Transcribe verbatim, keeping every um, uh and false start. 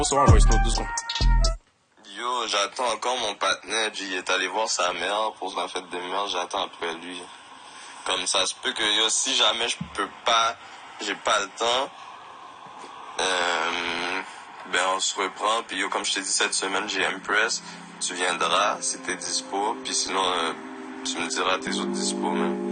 Bonsoir, voice note, deux secondes. Yo, j'attends encore mon partenaire. Il est allé voir sa mère pour la fête des mères. J'attends après lui. Comme ça se peut que yo, si jamais je peux pas, j'ai pas le temps, euh, ben on se reprend. Puis yo, comme je t'ai dit cette semaine, j'ai Impress. Tu viendras si t'es dispo. Puis sinon, euh, tu me diras tes autres dispo, même.